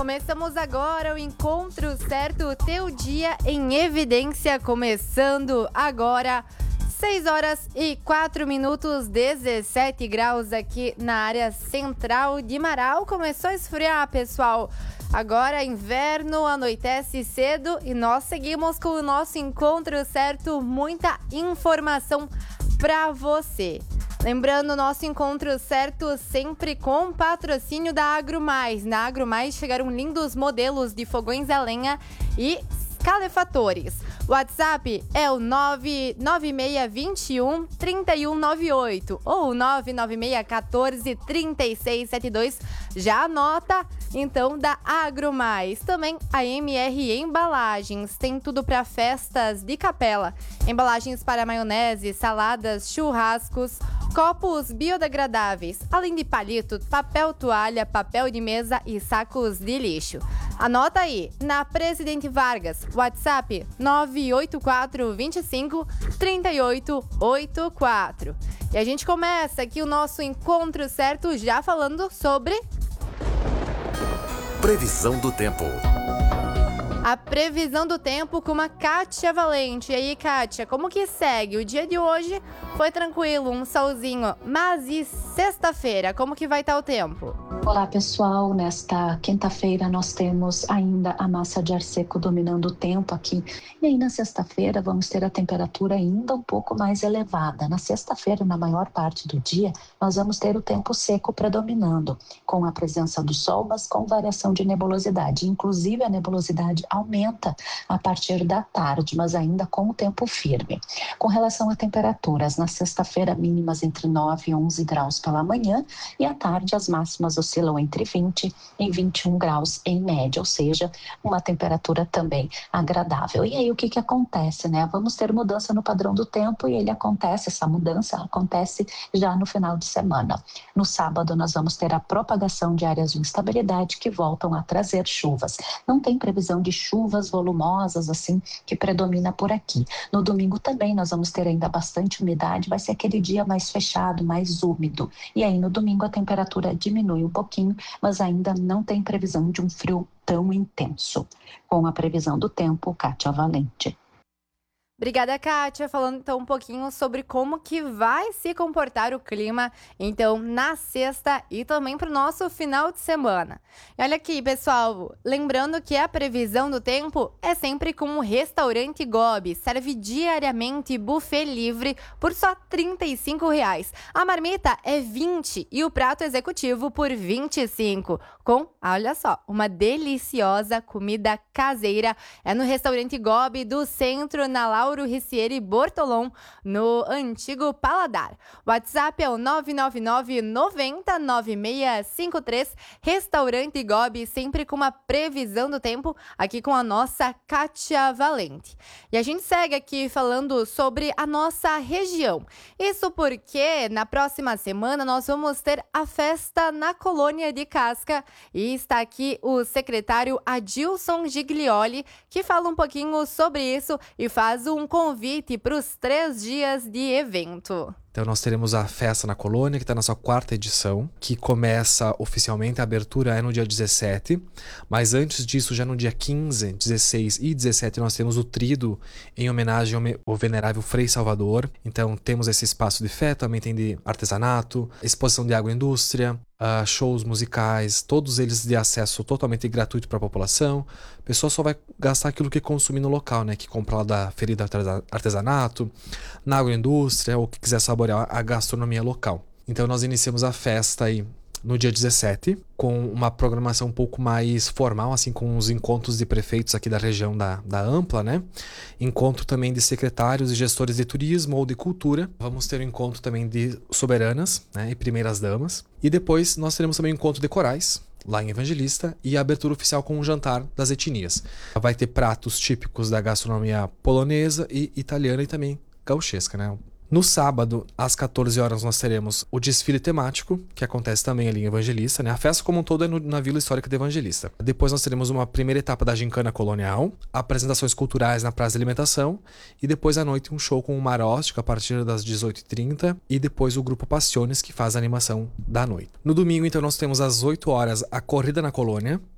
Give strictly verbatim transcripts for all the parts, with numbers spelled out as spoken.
Começamos agora o Encontro Certo, o teu dia em evidência, começando agora, seis horas e quatro minutos, dezessete graus aqui na área central de Marau. Começou a esfriar, pessoal. Agora inverno, anoitece cedo e nós seguimos com o nosso Encontro Certo, muita informação para você. Lembrando, o nosso Encontro Certo sempre com patrocínio da AgroMais. Na AgroMais chegaram lindos modelos de fogões a lenha e calefatores. O WhatsApp é o nove nove seis dois um, três um nove oito ou nove nove seis um quatro, três seis sete dois. Já anota, então, da AgroMais. Também a M R Embalagens. Tem tudo para festas de capela. Embalagens para maionese, saladas, churrascos, copos biodegradáveis, além de palito, papel toalha, papel de mesa e sacos de lixo. Anota aí, na Presidente Vargas, WhatsApp nove oito quatro dois cinco, três oito oito quatro. E a gente começa aqui o nosso Encontro Certo já falando sobre... Previsão do tempo. A previsão do tempo com a Kátia Valente. E aí, Kátia, como que segue? O dia de hoje foi tranquilo, um solzinho, mas e sexta-feira, como que vai estar o tempo? Olá, pessoal. Nesta quinta-feira nós temos ainda a massa de ar seco dominando o tempo aqui. E aí na sexta-feira vamos ter a temperatura ainda um pouco mais elevada. Na sexta-feira, na maior parte do dia, nós vamos ter o tempo seco predominando, com a presença do sol, mas com variação de nebulosidade. Inclusive a nebulosidade aumenta a partir da tarde, mas ainda com o tempo firme. Com relação a temperaturas, na sexta-feira mínimas entre nove e onze graus pela manhã e à tarde as máximas oscilam entre vinte e vinte e um graus em média, ou seja, uma temperatura também agradável. E aí o que que acontece, né? Vamos ter mudança no padrão do tempo e ele acontece, essa mudança acontece já no final de semana. No sábado nós vamos ter a propagação de áreas de instabilidade que voltam a trazer chuvas. Não tem previsão de chuvas volumosas assim que predomina por aqui. No domingo também nós vamos ter ainda bastante umidade, vai ser aquele dia mais fechado, mais úmido. E aí no domingo a temperatura diminui um pouquinho, mas ainda não tem previsão de um frio tão intenso. Com a previsão do tempo, Kátia Valente. Obrigada, Kátia, falando então um pouquinho sobre como que vai se comportar o clima, então, na sexta e também para o nosso final de semana. E olha aqui, pessoal, lembrando que a previsão do tempo é sempre com o Restaurante Gobi, serve diariamente buffet livre por só trinta e cinco reais. A marmita é vinte e o prato executivo por vinte e cinco, com, olha só, uma deliciosa comida caseira. É no Restaurante Gobi do centro, na Lauro Ricieri Bortolom, no antigo Paladar. O WhatsApp é o nove nove nove, nove zero nove seis cinco três. Restaurante Gobi, sempre com uma previsão do tempo, aqui com a nossa Kátia Valente. E a gente segue aqui falando sobre a nossa região. Isso porque na próxima semana nós vamos ter a festa na Colônia de Casca e está aqui o secretário Adilson Giglioli, que fala um pouquinho sobre isso e faz um convite para os três dias de evento. Então nós teremos a Festa na Colônia, que está na sua quarta edição, que começa oficialmente, a abertura é no dia dezessete, mas antes disso, já no dia quinze, dezesseis e dezessete, nós temos o Trido em homenagem ao venerável Frei Salvador. Então temos esse espaço de fé, também tem de artesanato, exposição de agroindústria, uh, shows musicais, todos eles de acesso totalmente gratuito para a população. A pessoa só vai gastar aquilo que consumir no local, né? Que comprar lá da feira de artesanato, na agroindústria, ou que quiser saborear a gastronomia local. Então nós iniciamos a festa aí no dia dezessete, com uma programação um pouco mais formal, assim, com os encontros de prefeitos aqui da região da, da Ampla, né? Encontro também de secretários e gestores de turismo ou de cultura. Vamos ter um encontro também de soberanas, né? E primeiras damas. E depois nós teremos também um encontro de corais, lá em Evangelista, e a abertura oficial com um jantar das etnias. Vai ter pratos típicos da gastronomia polonesa e italiana e também gauchesca, né? No sábado, às quatorze horas, nós teremos o desfile temático, que acontece também ali em Evangelista, né? A festa como um todo é no, na Vila Histórica de Evangelista. Depois nós teremos uma primeira etapa da gincana colonial, apresentações culturais na Praça de Alimentação, e depois à noite um show com o Maróstico a partir das dezoito e trinta, e depois o Grupo Passiones, que faz a animação da noite. No domingo, então, nós temos às oito horas a Corrida na Colônia,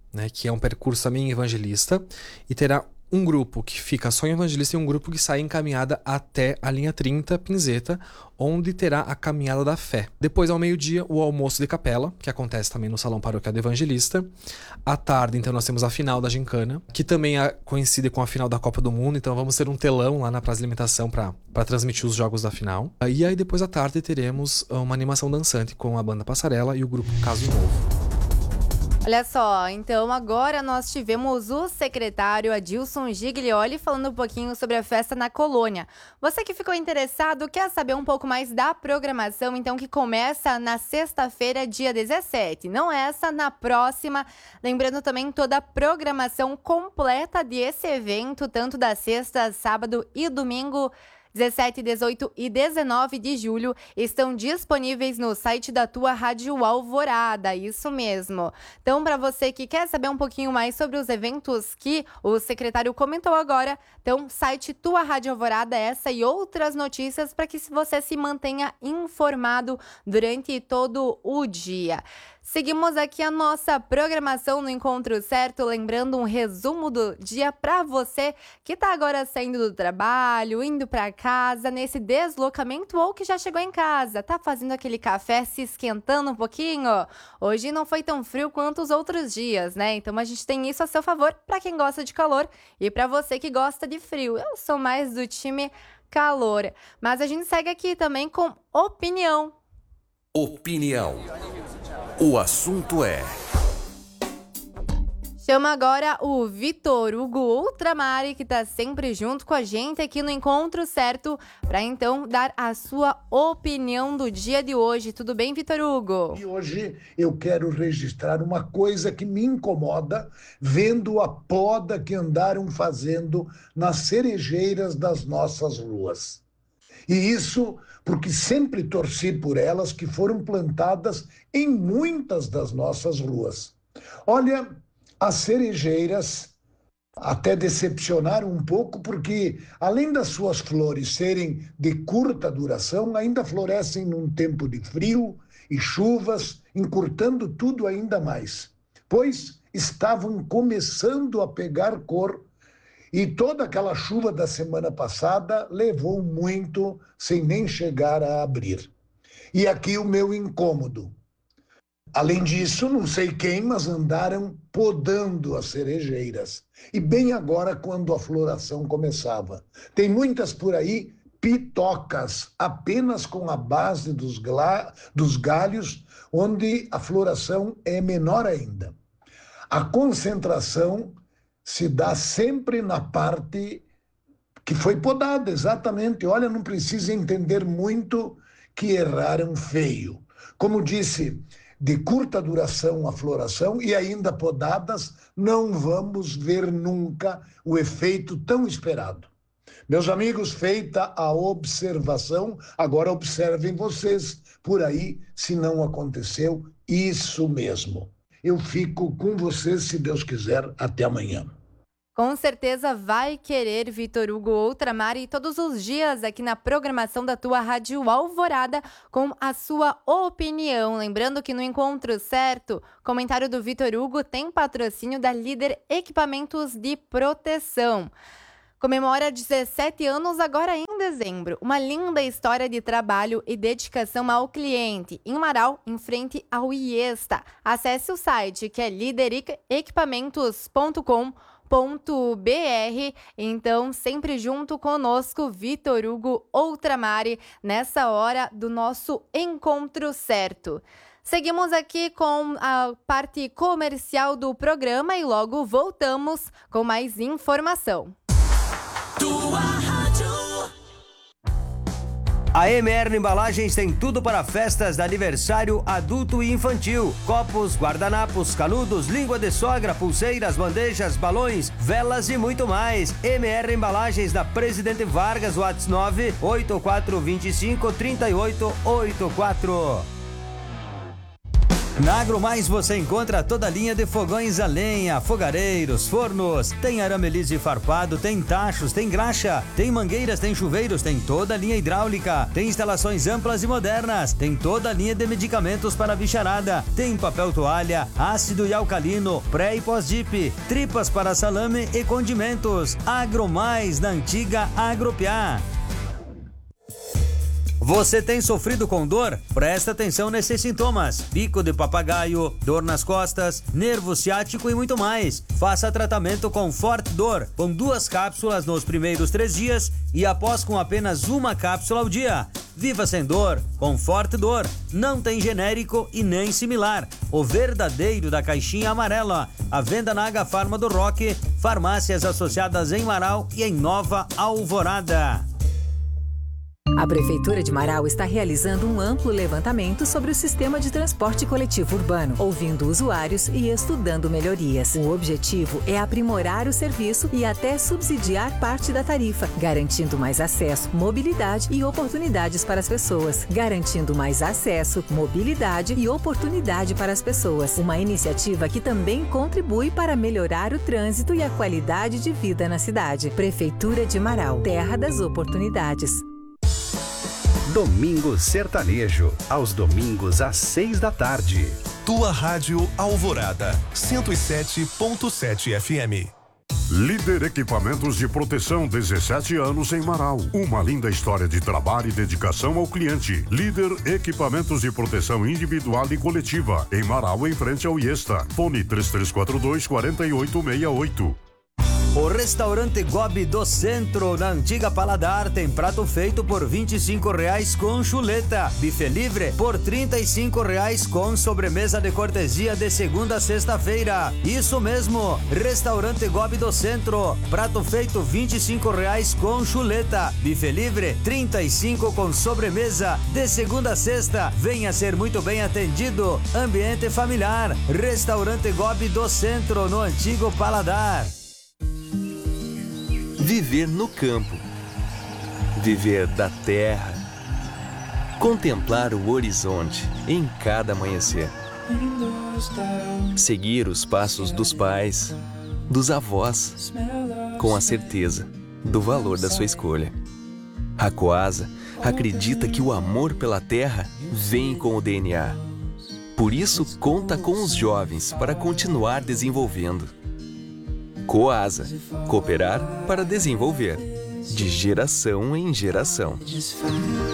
né, que é um percurso também evangelista, e terá um grupo que fica só em evangelista e um grupo que sai em caminhada até a linha trinta, Pinzeta, onde terá a caminhada da fé. Depois, ao meio-dia, o almoço de capela, que acontece também no Salão Paroquial do Evangelista. À tarde, então, nós temos a final da gincana, que também coincide com a final da Copa do Mundo, então vamos ter um telão lá na praça de alimentação para transmitir os jogos da final. E aí, depois à tarde, teremos uma animação dançante com a banda Passarela e o grupo Caso Novo. Olha só, então agora nós tivemos o secretário Adilson Giglioli falando um pouquinho sobre a festa na colônia. Você que ficou interessado, quer saber um pouco mais da programação, então, que começa na sexta-feira, dia dezessete. Não essa, na próxima. Lembrando também toda a programação completa desse evento, tanto da sexta, sábado e domingo, dezessete, dezoito e dezenove de julho, estão disponíveis no site da tua Rádio Alvorada, isso mesmo. Então, para você que quer saber um pouquinho mais sobre os eventos que o secretário comentou agora, então, site Tua Rádio Alvorada, essa e outras notícias para que você se mantenha informado durante todo o dia. Seguimos aqui a nossa programação no Encontro Certo, lembrando um resumo do dia para você que está agora saindo do trabalho, indo para casa, nesse deslocamento ou que já chegou em casa, tá fazendo aquele café, se esquentando um pouquinho. Hoje não foi tão frio quanto os outros dias, né? Então a gente tem isso a seu favor para quem gosta de calor e para você que gosta de frio. Eu sou mais do time calor, mas a gente segue aqui também com opinião. Opinião. O assunto é... Chama agora o Vitor Hugo Ultramari, que está sempre junto com a gente aqui no Encontro Certo, para então dar a sua opinião do dia de hoje. Tudo bem, Vitor Hugo? E hoje eu quero registrar uma coisa que me incomoda, vendo a poda que andaram fazendo nas cerejeiras das nossas ruas. E isso porque sempre torci por elas, que foram plantadas em muitas das nossas ruas. Olha, as cerejeiras até decepcionaram um pouco, porque além das suas flores serem de curta duração, ainda florescem num tempo de frio e chuvas, encurtando tudo ainda mais, pois estavam começando a pegar cor. E toda aquela chuva da semana passada levou muito sem nem chegar a abrir. E aqui o meu incômodo. Além disso, não sei quem, mas andaram podando as cerejeiras. E bem agora, quando a floração começava. Tem muitas por aí pitocas, apenas com a base dos, gla... dos galhos, onde a floração é menor ainda. A concentração se dá sempre na parte que foi podada, exatamente. Olha, não precisa entender muito que erraram feio. Como disse, de curta duração a floração e ainda podadas, não vamos ver nunca o efeito tão esperado. Meus amigos, feita a observação, agora observem vocês por aí se não aconteceu isso mesmo. Eu fico com vocês, se Deus quiser, até amanhã. Com certeza vai querer, Vitor Hugo Ultramari, todos os dias aqui na programação da tua Rádio Alvorada com a sua opinião. Lembrando que no Encontro Certo, comentário do Vitor Hugo tem patrocínio da Líder Equipamentos de Proteção. Comemora dezessete anos agora em dezembro. Uma linda história de trabalho e dedicação ao cliente. Em Marau, em frente ao Iesta. Acesse o site que é líder equipamentos ponto com ponto b r. Então, sempre junto conosco, Vitor Hugo Ultramari, nessa hora do nosso Encontro Certo. Seguimos aqui com a parte comercial do programa e logo voltamos com mais informação. Tua Rádio. A M R Embalagens tem tudo para festas de aniversário adulto e infantil. Copos, guardanapos, canudos, língua de sogra, pulseiras, bandejas, balões, velas e muito mais. M R Embalagens da Presidente Vargas, WhatsApp nove oito quatro dois cinco três oito oito quatro. Na AgroMais você encontra toda a linha de fogões a lenha, fogareiros, fornos, tem arame liso e farpado, tem tachos, tem graxa, tem mangueiras, tem chuveiros, tem toda a linha hidráulica, tem instalações amplas e modernas, tem toda a linha de medicamentos para a bicharada, tem papel toalha, ácido e alcalino, pré e pós-dip, tripas para salame e condimentos. AgroMais, na antiga Agropiá. Você tem sofrido com dor? Presta atenção nesses sintomas: pico de papagaio, dor nas costas, nervo ciático e muito mais. Faça tratamento com Forte Dor, com duas cápsulas nos primeiros três dias e após com apenas uma cápsula ao dia. Viva sem dor, com Forte Dor. Não tem genérico e nem similar. O verdadeiro da caixinha amarela. A venda na Agafarma do Roque, farmácias associadas em Marau e em Nova Alvorada. A Prefeitura de Marau está realizando um amplo levantamento sobre o sistema de transporte coletivo urbano, ouvindo usuários e estudando melhorias. O objetivo é aprimorar o serviço e até subsidiar parte da tarifa, garantindo mais acesso, mobilidade e oportunidades para as pessoas. Garantindo mais acesso, mobilidade e oportunidade para as pessoas. Uma iniciativa que também contribui para melhorar o trânsito e a qualidade de vida na cidade. Prefeitura de Marau, terra das oportunidades. Domingo Sertanejo, aos domingos às seis da tarde. Tua Rádio Alvorada, cento e sete ponto sete F M. Líder Equipamentos de Proteção, dezessete anos em Marau. Uma linda história de trabalho e dedicação ao cliente. Líder Equipamentos de Proteção Individual e Coletiva, em Marau, em frente ao Iesta. Fone três três quatro dois, quatro oito seis oito. O restaurante Gobi do Centro, na antiga Paladar, tem prato feito por vinte e cinco reais com chuleta. Buffet livre por trinta e cinco reais com sobremesa de cortesia de segunda a sexta-feira. Isso mesmo, restaurante Gobi do Centro. Prato feito vinte e cinco reais com chuleta. Buffet livre trinta e cinco com sobremesa de segunda a sexta. Venha ser muito bem atendido. Ambiente familiar. Restaurante Gobi do Centro, no antigo Paladar. Viver no campo, viver da terra, contemplar o horizonte em cada amanhecer, seguir os passos dos pais, dos avós, com a certeza do valor da sua escolha. A Coasa acredita que o amor pela terra vem com o D N A. Por isso, conta com os jovens para continuar desenvolvendo. Coasa, cooperar para desenvolver, de geração em geração.